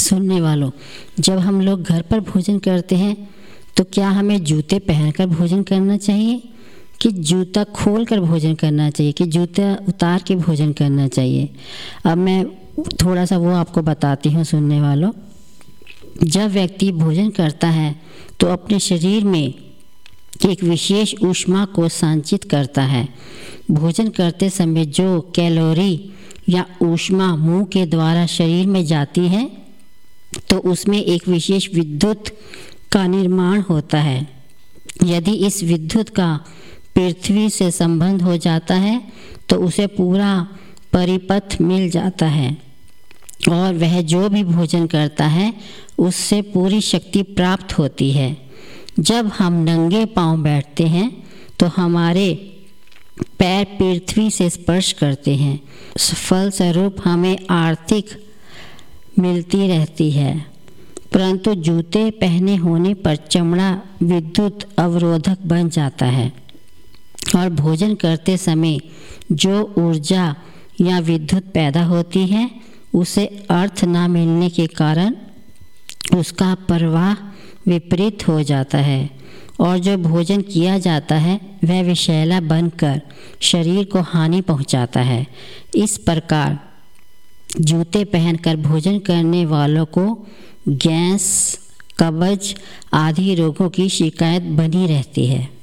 सुनने वालों, जब हम लोग घर पर भोजन करते हैं तो क्या हमें जूते पहनकर भोजन करना चाहिए कि जूता खोलकर भोजन करना चाहिए कि जूता उतार के भोजन करना चाहिए? अब मैं थोड़ा सा वो आपको बताती हूँ सुनने वालों। जब व्यक्ति भोजन करता है तो अपने शरीर में एक विशेष ऊष्मा को संचित करता है। भोजन करते समय जो कैलोरी या ऊष्मा मुंह के द्वारा शरीर में जाती है तो उसमें एक विशेष विद्युत का निर्माण होता है। यदि इस विद्युत का पृथ्वी से संबंध हो जाता है तो उसे पूरा परिपथ मिल जाता है और वह जो भी भोजन करता है उससे पूरी शक्ति प्राप्त होती है। जब हम नंगे पांव बैठते हैं तो हमारे पैर पृथ्वी से स्पर्श करते हैं, फलस्वरूप हमें आर्थिक मिलती रहती है। परंतु जूते पहने होने पर चमड़ा विद्युत अवरोधक बन जाता है और भोजन करते समय जो ऊर्जा या विद्युत पैदा होती है उसे अर्थ न मिलने के कारण उसका प्रवाह विपरीत हो जाता है और जो भोजन किया जाता है वह विषैला बनकर शरीर को हानि पहुंचाता है। इस प्रकार जूते पहनकर भोजन करने वालों को गैस, कब्ज आदि रोगों की शिकायत बनी रहती है।